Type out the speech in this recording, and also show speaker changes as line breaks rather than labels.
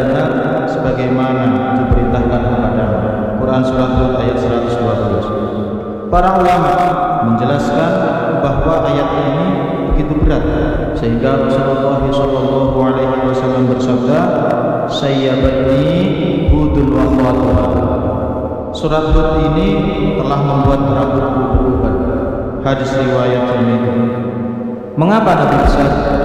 sebagaimana diperintahkan kepadamu. Quran Surat Hud ayat 112. Para ulama menjelaskan bahwa ayat ini begitu berat sehingga Rasulullah SAW bersabda, "Sayyabatni Hudun wa akhwatuha." Surat Hud ini telah membuat rambutku berubah. Hadis riwayat Tirmidzi. Mengapa Nabi besar?